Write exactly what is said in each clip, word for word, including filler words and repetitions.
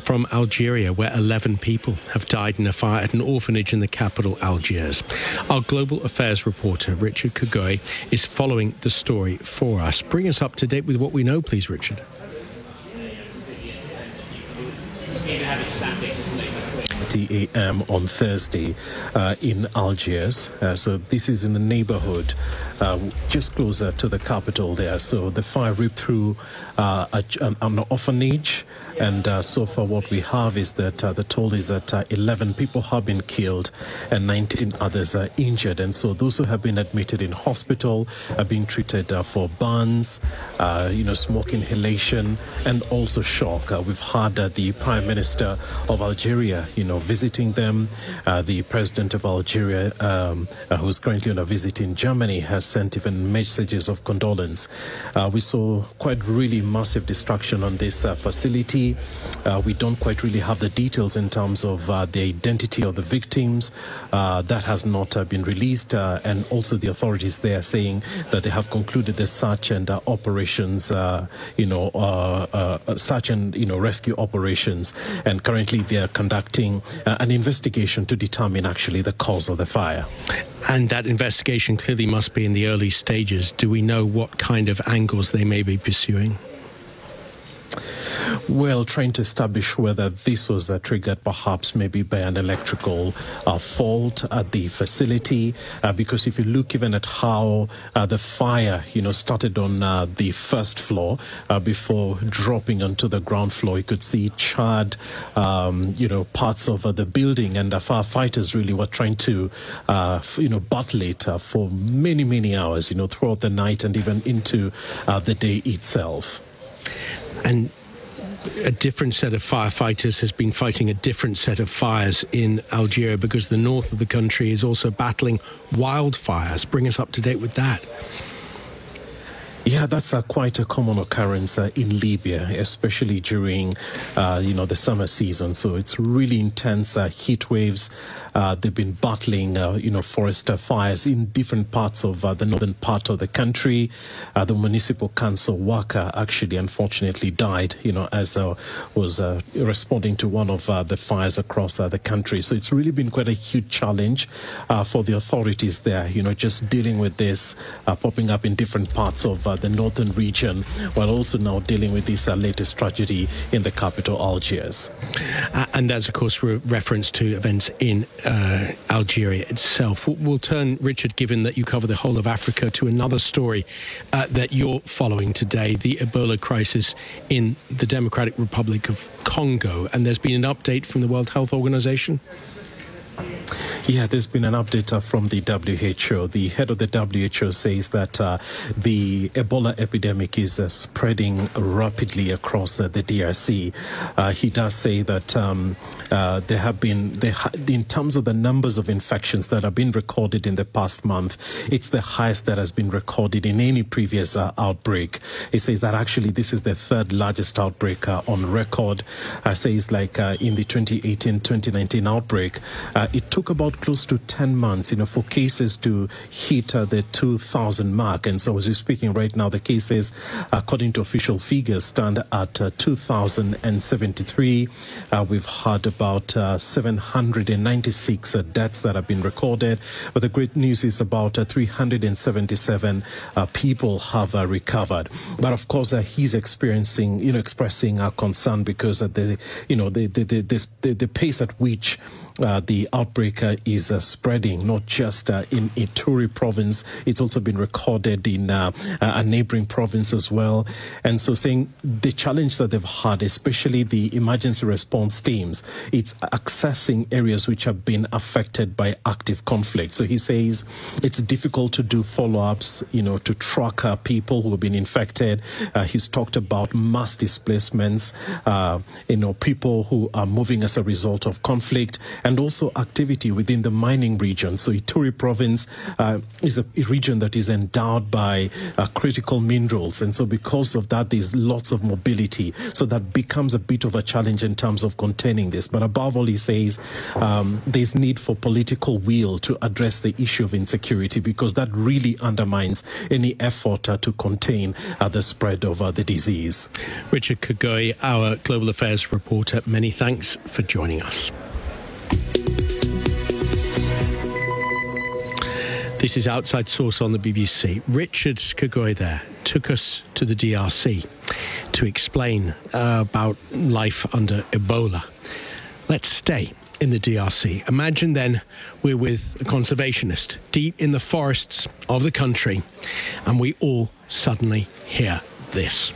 from Algeria, where eleven people have died in a fire at an orphanage in the capital, Algiers. Our global affairs reporter, Richard Kagoy, is following the story for us. Bring us up to date with what we know, please, Richard. A M on Thursday uh, in Algiers. Uh, so this is in a neighborhood uh, just closer to the capital there. So the fire ripped through uh, a, an, an orphanage, and uh, so far what we have is that uh, the toll is that uh, eleven people have been killed and nineteen others are injured. And so those who have been admitted in hospital are being treated uh, for burns, uh, you know, smoke inhalation, and also shock. Uh, we've had uh, the Prime Minister of Algeria, you know, visiting them. Uh, the president of Algeria, um, uh, who's currently on a visit in Germany, has sent even messages of condolence. Uh, we saw quite really massive destruction on this uh, facility. Uh, we don't quite really have the details in terms of uh, the identity of the victims. Uh, that has not uh, been released. Uh, and also the authorities there saying that they have concluded the search and uh, operations, uh, you know, uh, uh, search and, you know, rescue operations. And currently they are conducting Uh, an investigation to determine actually the cause of the fire. And that investigation clearly must be in the early stages. Do we know what kind of angles they may be pursuing? Well, trying to establish whether this was uh, triggered perhaps maybe by an electrical uh, fault at the facility, uh, because if you look even at how uh, the fire, you know, started on uh, the first floor uh, before dropping onto the ground floor, you could see charred, um, you know, parts of uh, the building, and the firefighters really were trying to, uh, you know, battle it uh, for many, many hours, you know, throughout the night and even into uh, the day itself. And a different set of firefighters has been fighting a different set of fires in Algeria, because the north of the country is also battling wildfires. Bring us up to date with that. Yeah, that's uh, quite a common occurrence uh, in Libya, especially during, uh, you know, the summer season. So it's really intense uh, heat waves. Uh, they've been battling, uh, you know, forest fires in different parts of uh, the northern part of the country. Uh, the municipal council worker actually, unfortunately, died, you know, as uh, was uh, responding to one of uh, the fires across uh, the country. So it's really been quite a huge challenge uh, for the authorities there, you know, just dealing with this uh, popping up in different parts of uh, the northern region, while also now dealing with this uh, latest tragedy in the capital, Algiers. Uh, and that's, of course, re reference to events in uh, Algeria itself. We'll turn, Richard, given that you cover the whole of Africa, to another story uh, that you're following today, the Ebola crisis in the Democratic Republic of Congo. And there's been an update from the World Health Organization. Yeah, there's been an update uh, from the W H O. The head of the W H O says that uh, the Ebola epidemic is uh, spreading rapidly across uh, the D R C. Uh, he does say that um, uh, there have been, there ha in terms of the numbers of infections that have been recorded in the past month, it's the highest that has been recorded in any previous uh, outbreak. He says that actually this is the third largest outbreak uh, on record. Uh, says like uh, in the twenty eighteen twenty nineteen outbreak, uh, it took about close to ten months, you know, for cases to hit uh, the two thousand mark. And so as we're speaking right now, the cases, according to official figures, stand at uh, two thousand seventy-three. Uh, we've had about uh, seven hundred ninety-six uh, deaths that have been recorded. But the great news is about uh, three hundred seventy-seven uh, people have uh, recovered. But of course, uh, he's experiencing, you know, expressing uh, concern because uh, the, you know, the the the, this, the the pace at which Uh, the outbreak uh, is uh, spreading, not just uh, in Ituri province. It's also been recorded in uh, a neighboring province as well. And so saying the challenge that they've had, especially the emergency response teams, it's accessing areas which have been affected by active conflict. So he says it's difficult to do follow-ups, you know, to track uh, people who have been infected. Uh, he's talked about mass displacements, uh, you know, people who are moving as a result of conflict. and also activity within the mining region. So Ituri province uh, is a region that is endowed by uh, critical minerals, and so because of that, there's lots of mobility. So that becomes a bit of a challenge in terms of containing this. But above all, he says um, there's need for political will to address the issue of insecurity, because that really undermines any effort uh, to contain uh, the spread of uh, the disease. Richard Kagoi, our Global Affairs reporter, many thanks for joining us. This is Outside Source on the B B C. Richard Kagoi there took us to the D R C to explain uh, about life under Ebola. Let's stay in the D R C. Imagine then we're with a conservationist deep in the forests of the country, and we all suddenly hear this.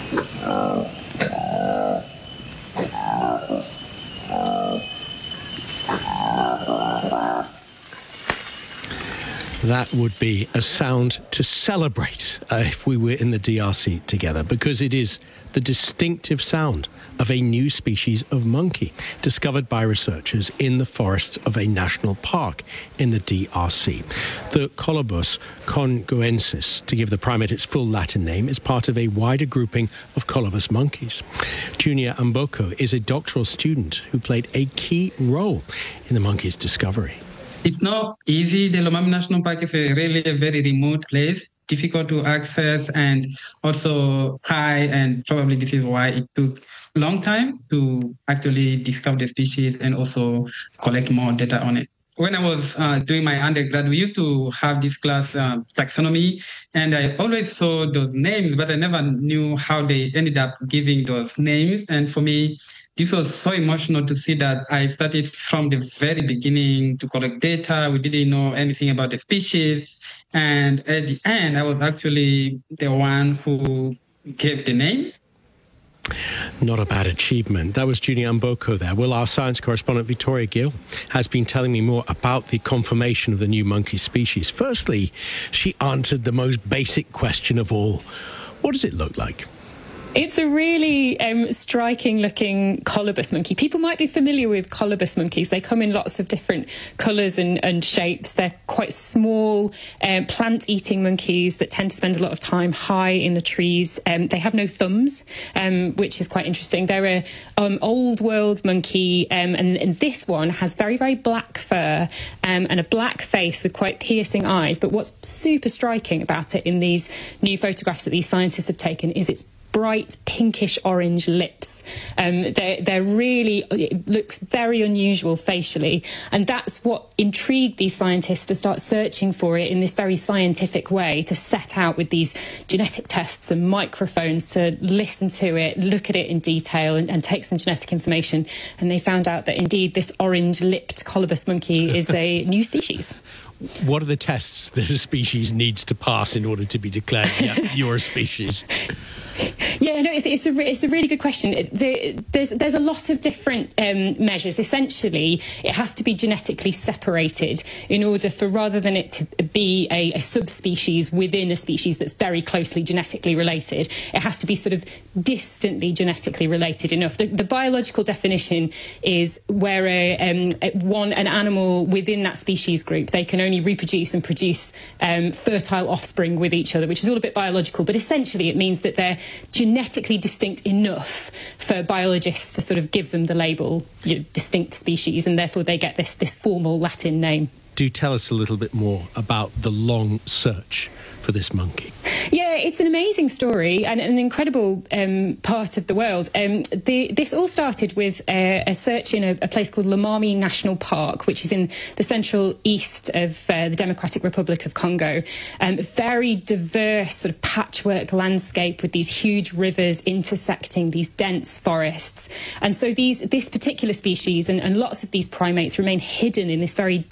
That would be a sound to celebrate uh, if we were in the D R C together, because it is the distinctive sound of a new species of monkey discovered by researchers in the forests of a national park in the D R C. The Colobus congoensis, to give the primate its full Latin name, is part of a wider grouping of colobus monkeys. Junior Amboko is a doctoral student who played a key role in the monkey's discovery. It's not easy. The Lomami National Park is a really a very remote place, difficult to access, and also high, and probably this is why it took a long time to actually discover the species and also collect more data on it. When I was uh, doing my undergrad, we used to have this class, uh, taxonomy, and I always saw those names, but I never knew how they ended up giving those names. And for me, this was so emotional to see that I started from the very beginning to collect data. We didn't know anything about the species. And at the end, I was actually the one who gave the name. Not a bad achievement. That was Junior Amboko there. Well, our science correspondent Victoria Gill has been telling me more about the confirmation of the new monkey species. Firstly, she answered the most basic question of all. What does it look like? It's a really um, striking-looking colobus monkey. People might be familiar with colobus monkeys. They come in lots of different colours and, and shapes. They're quite small, um, plant-eating monkeys that tend to spend a lot of time high in the trees. Um, they have no thumbs, um, which is quite interesting. They're a um, old-world monkey, um, and, and this one has very, very black fur um, and a black face with quite piercing eyes. But what's super striking about it in these new photographs that these scientists have taken is its bright pinkish orange lips. Um, they're, they're really, it looks very unusual facially, and that's what intrigued these scientists to start searching for it in this very scientific way, to set out with these genetic tests and microphones to listen to it, look at it in detail, and, and take some genetic information. And they found out that indeed this orange-lipped colobus monkey is a new species. What are the tests that a species needs to pass in order to be declared yeah, your species? Yeah, no, it's, it's, a, it's a really good question. The, there's, there's a lot of different um, measures. Essentially, it has to be genetically separated in order for, rather than it to be a, a subspecies within a species that's very closely genetically related, it has to be sort of distantly genetically related enough. The, the biological definition is where a, um, one, an animal within that species group, they can only reproduce and produce um, fertile offspring with each other, which is all a bit biological, but essentially it means that they're genetically distinct enough for biologists to sort of give them the label, you know, distinct species, and therefore they get this this formal Latin name. Do tell us a little bit more about the long search for this monkey. Yeah, it's an amazing story and an incredible um, part of the world. Um, the, this all started with a, a search in a, a place called Lomami National Park, which is in the central east of uh, the Democratic Republic of Congo. Um, very diverse sort of patchwork landscape with these huge rivers intersecting these dense forests. And so these this particular species and, and lots of these primates remain hidden in this very dense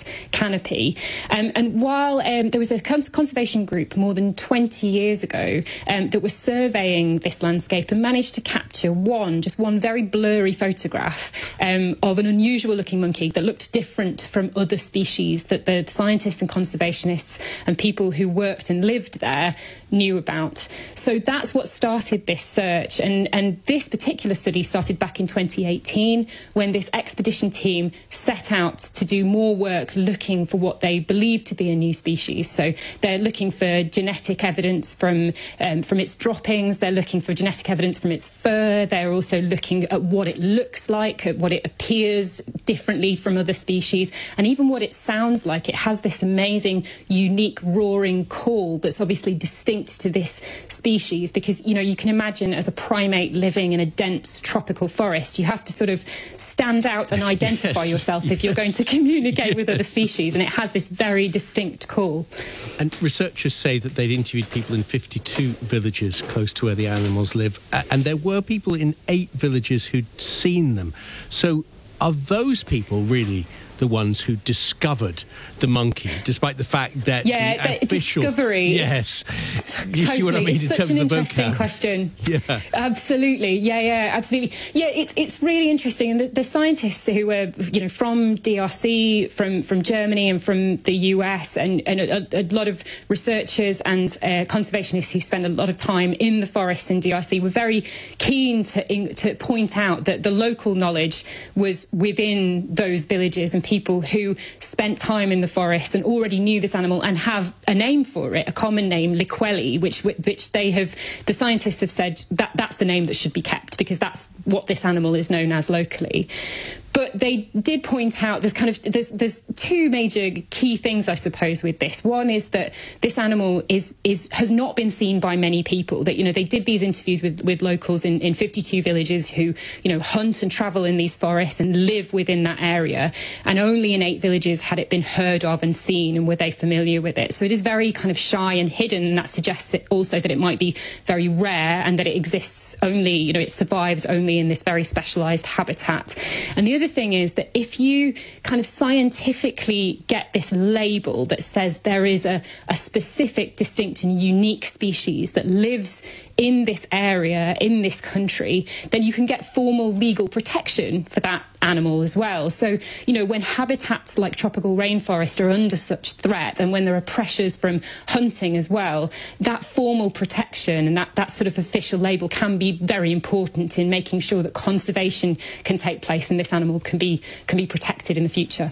this canopy. Um, and while um, there was a cons conservation group more than twenty years ago um, that was surveying this landscape and managed to capture one, just one very blurry photograph um, of an unusual looking monkey that looked different from other species that the scientists and conservationists and people who worked and lived there knew about. So that's what started this search. And, and this particular study started back in twenty eighteen when this expedition team set out to do more work looking for what they believed to be a new species. So they're looking for genetic evidence from, um, from its droppings. They're looking for genetic evidence from its fur. They're also looking at what it looks like, at what it appears differently from other species, and even what it sounds like. It has this amazing, unique roaring call that's obviously distinct to this species, because, you know, you can imagine as a primate living in a dense tropical forest, you have to sort of stand out and identify yes, yourself if yes. you're going to communicate yes. with other species, and it has this very distinct call. And researchers say that they'd interviewed people in fifty-two villages close to where the animals live, and there were people in eight villages who'd seen them. So are those people really the ones who discovered the monkey, despite the fact that yeah, the the official... discovery. Yes. Totally. You see what I mean? It's in such terms an of the interesting vocab. question. Yeah. Absolutely. Yeah, yeah, absolutely. Yeah, it's it's really interesting. And the, the scientists who were, you know, from D R C, from, from Germany and from the U S, and, and a, a lot of researchers and uh, conservationists who spend a lot of time in the forests in D R C were very keen to, in, to point out that the local knowledge was within those villages and people who spent time in the forest and already knew this animal and have a name for it, a common name, Liquelli, which which they have, the scientists have said that that's the name that should be kept because that's what this animal is known as locally. But they did point out there's kind of there's there's two major key things, I suppose, with this. One is that this animal is is has not been seen by many people. That, you know, they did these interviews with with locals in in fifty-two villages who, you know, hunt and travel in these forests and live within that area, and only in eight villages had it been heard of and seen, and were they familiar with it. So it is very kind of shy and hidden, and that suggests it also that it might be very rare and that it exists only, you know, it survives only in this very specialized habitat. And the other thing is that if you kind of scientifically get this label that says there is a, a specific, distinct and unique species that lives in this area, in this country, then you can get formal legal protection for that animal as well. So, you know, when habitats like tropical rainforest are under such threat, and when there are pressures from hunting as well, that formal protection and that, that sort of official label can be very important in making sure that conservation can take place and this animal can be can be protected in the future.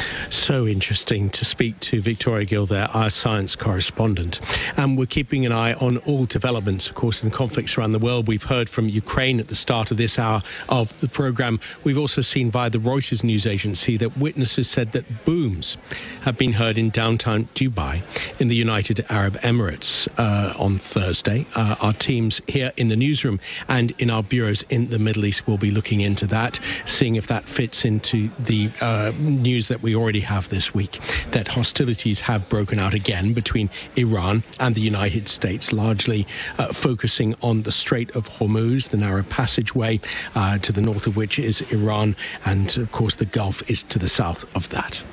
So interesting to speak to Victoria Gill there, our science correspondent. And we're keeping an eye on all developments, of course, in the conflicts around the world. We've heard from Ukraine at the start of this hour of the programme. We've also seen via the Reuters news agency that witnesses said that booms have been heard in downtown Dubai in the United Arab Emirates uh, on Thursday. Uh, our teams here in the newsroom and in our bureaus in the Middle East will be looking into that, seeing if that fits into the uh, news that we already have this week, that hostilities have broken out again between Iran and the United States, largely uh, focusing on the Strait of Hormuz, the narrow passageway uh, to the north of which is Iran, and of course the Gulf is to the south of that.